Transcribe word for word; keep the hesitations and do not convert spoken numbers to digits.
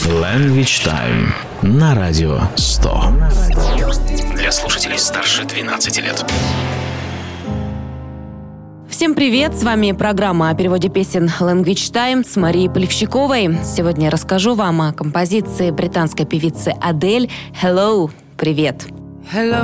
Language Time на радио сто. Для слушателей старше двенадцати лет. Всем привет! С вами программа о переводе песен Language Time с Марией Полевщиковой. Сегодня я расскажу вам о композиции британской певицы Адель «Hello». Привет! Hello.